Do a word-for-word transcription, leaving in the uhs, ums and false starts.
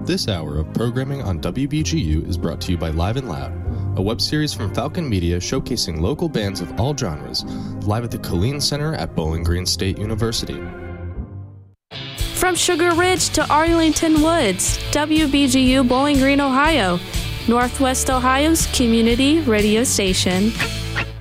This hour of programming on W B G U is brought to you by Live and Loud, a web series from Falcon Media showcasing local bands of all genres, live at the Killeen Center at Bowling Green State University. From Sugar Ridge to Arlington Woods, W B G U Bowling Green, Ohio, Northwest Ohio's community radio station.